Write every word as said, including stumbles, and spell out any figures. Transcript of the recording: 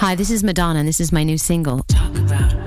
Hi, this is Madonna, and this is my new single. Talk about